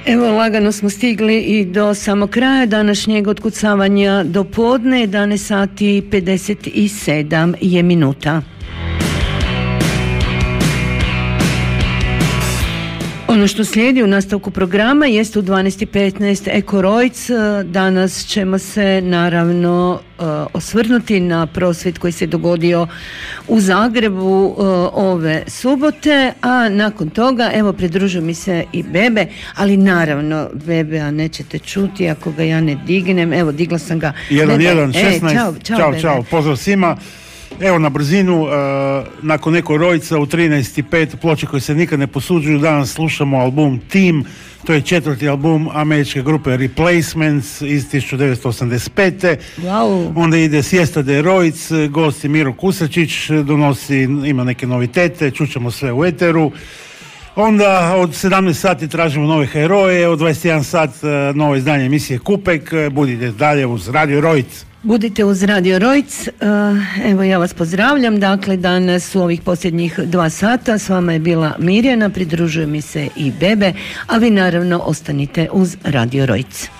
Evo, lagano smo stigli i do samog kraja današnjeg otkucavanja do podne, 11 sati 57 je minuta. Ono što slijedi u nastavku programa jest u 12:15 Eko Rojc. Danas ćemo se naravno osvrnuti na prosvjed koji se dogodio u Zagrebu ove subote, a nakon toga evo pridružuju mi se i Bebe, ali naravno Bebea nećete čuti ako ga ja ne dignem. Evo, digla sam ga. 1-1-16. Ćao, pozdrav svima. Evo na brzinu, nakon Eko Rojca u 13:05 ploče koje se nikad ne posuđuju, danas slušamo album Team, to je 4. album američke grupe Replacements iz 1985. Wow. Onda ide Siesta de Rojc, gost je Miro Kusačić, ima neke novitete, čućemo sve u eteru. Onda od 17 sati tražimo nove heroje, od 21 sat novo izdanje emisije Kupek, budite dalje uz Radio Rojc. Budite uz Radio Rojc. Evo, ja vas pozdravljam. Dakle, danas u ovih posljednjih 2 sata s vama je bila Mirjana, pridružuje mi se i Bebe, a vi naravno ostanite uz Radio Rojc.